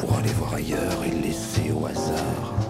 pour aller voir ailleurs et laisser au hasard